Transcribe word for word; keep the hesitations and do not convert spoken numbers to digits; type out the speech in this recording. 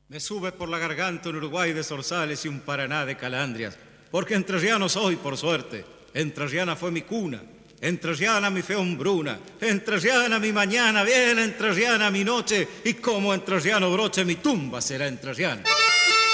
Me sube por la garganta un Uruguay de zorzales y un Paraná de calandrias, porque entrerriano soy, por suerte. Entrerriana fue mi cuna, entrerriana mi fe hombruna, entrerriana mi mañana, bien entrerriana mi noche, y como entrerriano broche mi tumba será entrerriana.